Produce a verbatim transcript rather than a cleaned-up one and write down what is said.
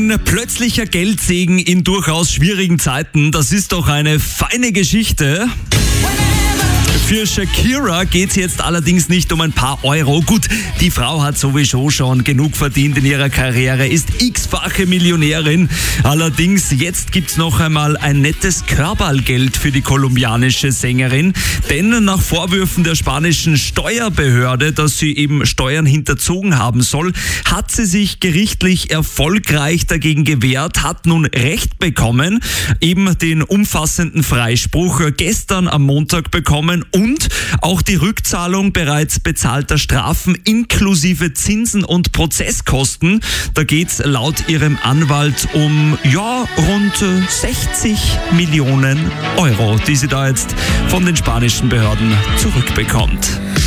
Ein plötzlicher Geldsegen in durchaus schwierigen Zeiten, das ist doch eine feine Geschichte. Für Shakira geht es jetzt allerdings nicht um ein paar Euro. Gut, die Frau hat sowieso schon genug verdient in ihrer Karriere, ist x-fache Millionärin. Allerdings, jetzt gibt's noch einmal ein nettes Körbalgeld für die kolumbianische Sängerin. Denn nach Vorwürfen der spanischen Steuerbehörde, dass sie eben Steuern hinterzogen haben soll, hat sie sich gerichtlich erfolgreich dagegen gewehrt, hat nun Recht bekommen, eben den umfassenden Freispruch gestern am Montag bekommen und auch die Rückzahlung bereits bezahlter Strafen inklusive Zinsen und Prozesskosten. Da geht's laut ihrem Anwalt um ja rund sechzig Millionen Euro, die sie da jetzt von den spanischen Behörden zurückbekommt.